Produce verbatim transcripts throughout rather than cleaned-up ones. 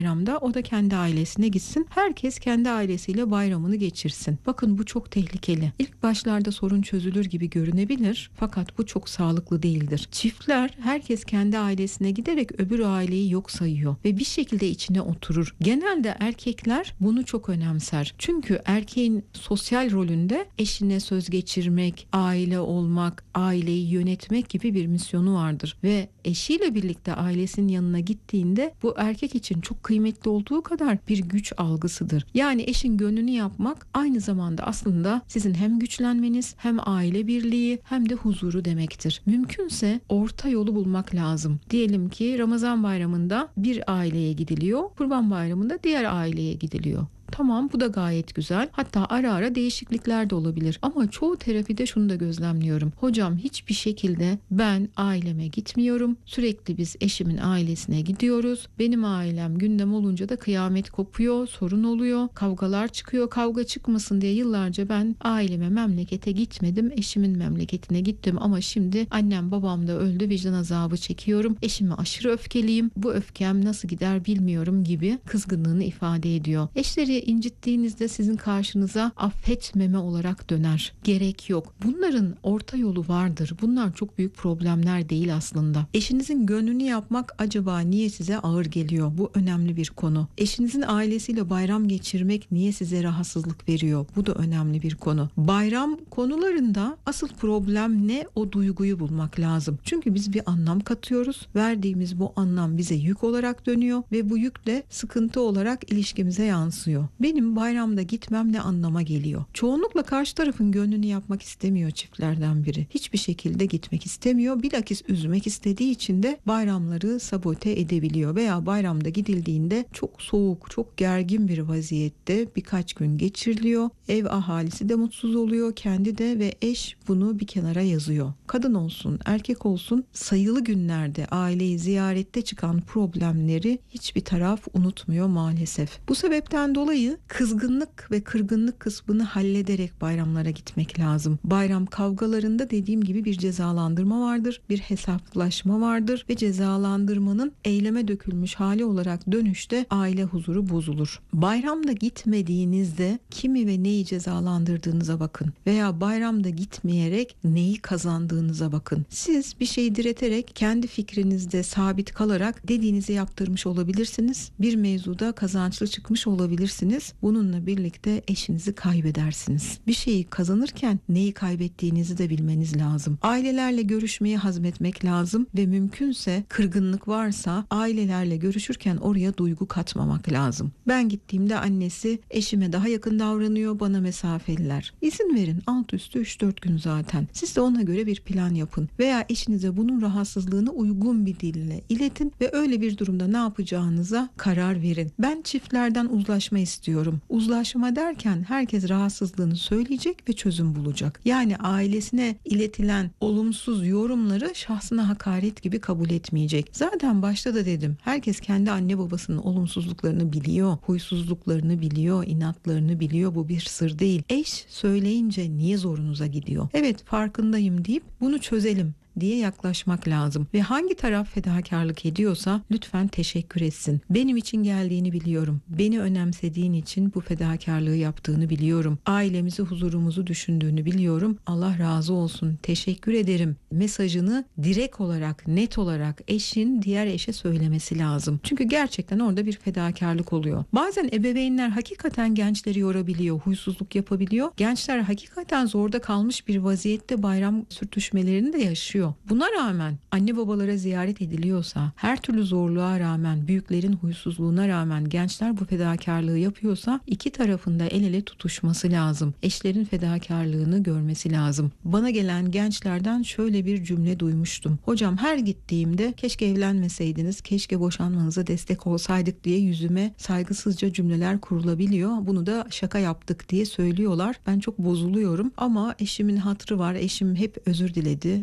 bayramda o da kendi ailesine gitsin. Herkes kendi ailesiyle bayramını geçirsin. Bakın bu çok tehlikeli. İlk başlarda sorun çözülür gibi görünebilir fakat bu çok sağlıklı değildir. Çiftler herkes kendi ailesine giderek öbür aileyi yok sayıyor ve bir şekilde içine oturur. Genelde erkekler bunu çok önemser. Çünkü erkeğin sosyal rolünde eşine söz geçirmek, aile olmak, aileyi yönetmek gibi bir misyonu vardır ve eşiyle birlikte ailesinin yanına gittiğinde bu erkek için çok kıymetli olduğu kadar bir güç algısıdır. Yani eşin gönlünü yapmak aynı zamanda aslında sizin hem güçlenmeniz hem aile birliği hem de huzuru demektir. Mümkünse orta yolu bulmak lazım. Diyelim ki Ramazan bayramında bir aileye gidiliyor, Kurban bayramında diğer aileye gidiliyor. Tamam, bu da gayet güzel. Hatta ara ara değişiklikler de olabilir. Ama çoğu terapide şunu da gözlemliyorum. Hocam hiçbir şekilde ben aileme gitmiyorum. Sürekli biz eşimin ailesine gidiyoruz. Benim ailem gündem olunca da kıyamet kopuyor, sorun oluyor, kavgalar çıkıyor. Kavga çıkmasın diye yıllarca ben aileme, memlekete gitmedim. Eşimin memleketine gittim ama şimdi annem babam da öldü. Vicdan azabı çekiyorum. Eşime aşırı öfkeliyim. Bu öfkem nasıl gider bilmiyorum gibi kızgınlığını ifade ediyor. Eşleri incittiğinizde sizin karşınıza affetmeme olarak döner. Gerek yok. Bunların orta yolu vardır. Bunlar çok büyük problemler değil aslında. Eşinizin gönlünü yapmak acaba niye size ağır geliyor? Bu önemli bir konu. Eşinizin ailesiyle bayram geçirmek niye size rahatsızlık veriyor? Bu da önemli bir konu. Bayram konularında asıl problem ne? O duyguyu bulmak lazım. Çünkü biz bir anlam katıyoruz. Verdiğimiz bu anlam bize yük olarak dönüyor ve bu yük de sıkıntı olarak ilişkimize yansıyor. Benim bayramda gitmem ne anlama geliyor? Çoğunlukla karşı tarafın gönlünü yapmak istemiyor çiftlerden biri. Hiçbir şekilde gitmek istemiyor. Bilakis üzmek istediği için de bayramları sabote edebiliyor. Veya bayramda gidildiğinde çok soğuk, çok gergin bir vaziyette birkaç gün geçiriliyor. Ev ahalisi de mutsuz oluyor. Kendi de ve eş bunu bir kenara yazıyor. Kadın olsun, erkek olsun sayılı günlerde aileyi ziyarette çıkan problemleri hiçbir taraf unutmuyor maalesef. Bu sebepten dolayı kızgınlık ve kırgınlık kısmını hallederek bayramlara gitmek lazım. Bayram kavgalarında dediğim gibi bir cezalandırma vardır, bir hesaplaşma vardır ve cezalandırmanın eyleme dökülmüş hali olarak dönüşte aile huzuru bozulur. Bayramda gitmediğinizde kimi ve neyi cezalandırdığınıza bakın veya bayramda gitmeyerek neyi kazandığınıza bakın. Siz bir şeyi direterek kendi fikrinizde sabit kalarak dediğinizi yaptırmış olabilirsiniz. Bir mevzuda kazançlı çıkmış olabilirsiniz. Bununla birlikte eşinizi kaybedersiniz. Bir şeyi kazanırken neyi kaybettiğinizi de bilmeniz lazım. Ailelerle görüşmeyi hazmetmek lazım ve mümkünse kırgınlık varsa ailelerle görüşürken oraya duygu katmamak lazım. Ben gittiğimde annesi eşime daha yakın davranıyor, bana mesafeliler. İzin verin, alt üstü üç dört gün zaten. Siz de ona göre bir plan yapın veya eşinize bunun rahatsızlığını uygun bir dille iletin ve öyle bir durumda ne yapacağınıza karar verin. Ben çiftlerden uzlaşma istiyorum. Uzlaşma derken herkes rahatsızlığını söyleyecek ve çözüm bulacak. Yani ailesine iletilen olumsuz yorumları şahsına hakaret gibi kabul etmeyecek. Zaten başta da dedim. Herkes kendi anne babasının olumsuzluklarını biliyor, huysuzluklarını biliyor, inatlarını biliyor. Bu bir sır değil. Eş söyleyince niye zorunuza gidiyor? Evet, farkındayım deyip bunu çözelim diye yaklaşmak lazım. Ve hangi taraf fedakarlık ediyorsa lütfen teşekkür etsin. Benim için geldiğini biliyorum. Beni önemsediğin için bu fedakarlığı yaptığını biliyorum. Ailemizi, huzurumuzu düşündüğünü biliyorum. Allah razı olsun. Teşekkür ederim. Mesajını direkt olarak, net olarak eşin diğer eşe söylemesi lazım. Çünkü gerçekten orada bir fedakarlık oluyor. Bazen ebeveynler hakikaten gençleri yorabiliyor, huysuzluk yapabiliyor. Gençler hakikaten zorda kalmış bir vaziyette bayram sürtüşmelerini de yaşıyor. Buna rağmen anne babalara ziyaret ediliyorsa, her türlü zorluğa rağmen, büyüklerin huysuzluğuna rağmen gençler bu fedakarlığı yapıyorsa iki tarafında el ele tutuşması lazım. Eşlerin fedakarlığını görmesi lazım. Bana gelen gençlerden şöyle bir cümle duymuştum. Hocam her gittiğimde keşke evlenmeseydiniz, keşke boşanmanıza destek olsaydık diye yüzüme saygısızca cümleler kurulabiliyor. Bunu da şaka yaptık diye söylüyorlar. Ben çok bozuluyorum ama eşimin hatırı var. Eşim hep özür diledi. Bizimki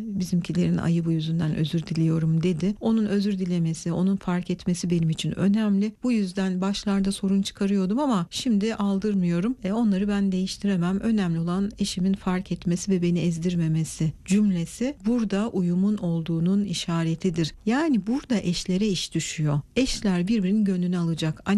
Bizimkilerin ayıbı yüzünden özür diliyorum dedi. Onun özür dilemesi, onun fark etmesi benim için önemli. Bu yüzden başlarda sorun çıkarıyordum ama şimdi aldırmıyorum. E, onları ben değiştiremem. Önemli olan eşimin fark etmesi ve beni ezdirmemesi cümlesi burada uyumun olduğunun işaretidir. Yani burada eşlere iş düşüyor. Eşler birbirinin gönlünü alacak.